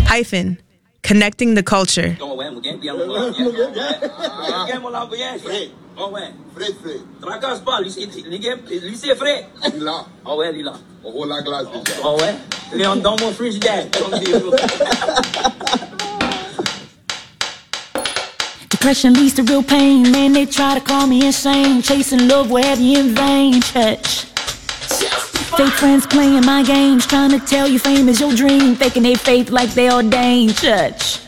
Hyphen, connecting the culture. Depression leads to real pain. Man, they try to call me insane. Chasing love will have you in vain. Church. Fake friends playing my games, trying to tell you fame is your dream, faking their faith like they ordained. Church.